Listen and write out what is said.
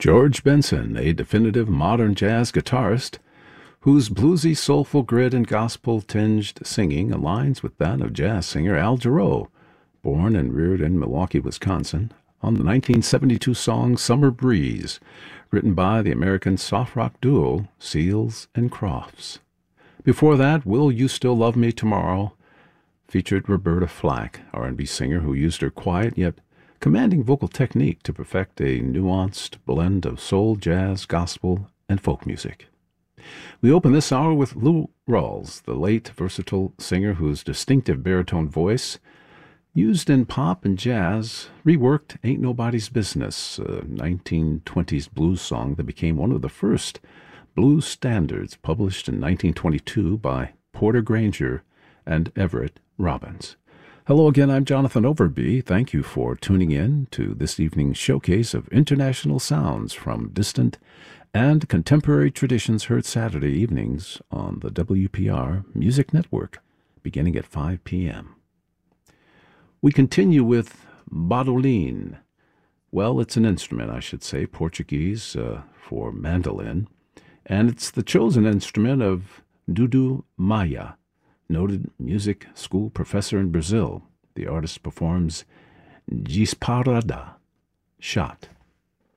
George Benson, a definitive modern jazz guitarist whose bluesy, soulful grit and gospel-tinged singing aligns with that of jazz singer Al Jarreau, born and reared in Milwaukee, Wisconsin, on the 1972 song Summer Breeze, written by the American soft rock duo Seals and Crofts. Before that, Will You Still Love Me Tomorrow featured Roberta Flack, R&B singer who used her quiet yet commanding vocal technique to perfect a nuanced blend of soul, jazz, gospel, and folk music. We open this hour with Lou Rawls, the late versatile singer whose distinctive baritone voice, used in pop and jazz, reworked Ain't Nobody's Business, a 1920s blues song that became one of the first blues standards published in 1922 by Porter Granger and Everett Robbins. Hello again, I'm Jonathan Overby. Thank you for tuning in to this evening's showcase of international sounds from distant and contemporary traditions heard Saturday evenings on the WPR Music Network, beginning at 5 p.m. We continue with bandolim. Well, it's an instrument, I should say, Portuguese for mandolin, and it's the chosen instrument of Dudu Maia, noted music school professor in Brazil. The artist performs Disparada, Shot.